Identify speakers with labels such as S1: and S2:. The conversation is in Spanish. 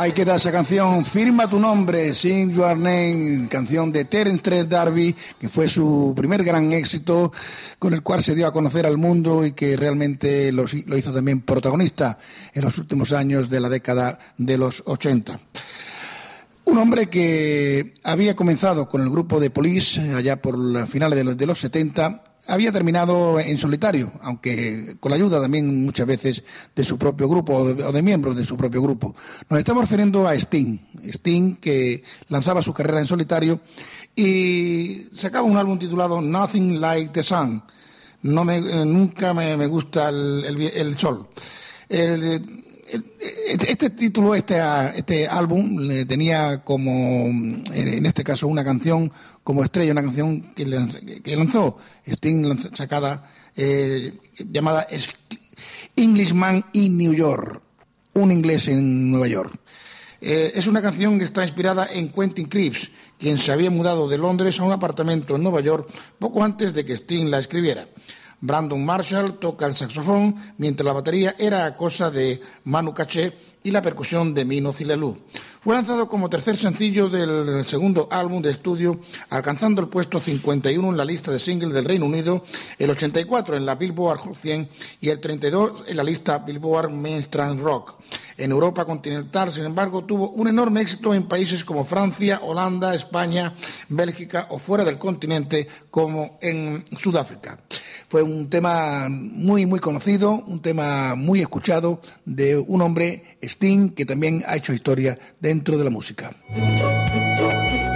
S1: Ahí queda esa canción, Firma tu nombre, Sing Your Name, canción de Terence Trent D'Arby, que fue su primer gran éxito, con el cual se dio a conocer al mundo y que realmente lo hizo también protagonista en los últimos años de la década de los 80. Un hombre que había comenzado con el grupo de Police allá por las finales de los 70, había terminado en solitario, aunque con la ayuda también muchas veces de su propio grupo o de miembros de su propio grupo. Nos estamos refiriendo a Sting, que lanzaba su carrera en solitario y sacaba un álbum titulado Nothing Like the Sun. Nunca me gusta el sol. Este título, este álbum tenía como, en este caso, una canción como estrella, una canción que lanzó Sting, sacada, llamada Englishman in New York, un inglés en Nueva York. Es una canción que está inspirada en Quentin Crisp, quien se había mudado de Londres a un apartamento en Nueva York poco antes de que Sting la escribiera. Brandon Marshall toca el saxofón, mientras la batería era cosa de Manu Katché y la percusión de Mino Cilelu. Fue lanzado como tercer sencillo del segundo álbum de estudio, alcanzando el puesto 51 en la lista de singles del Reino Unido, el 84 en la Billboard Hot 100 y el 32 en la lista Billboard Mainstream Rock. En Europa continental, sin embargo, tuvo un enorme éxito en países como Francia, Holanda, España, Bélgica o fuera del continente como en Sudáfrica. Fue un tema muy, muy conocido, un tema muy escuchado de un hombre, Sting, que también ha hecho historia dentro de la música.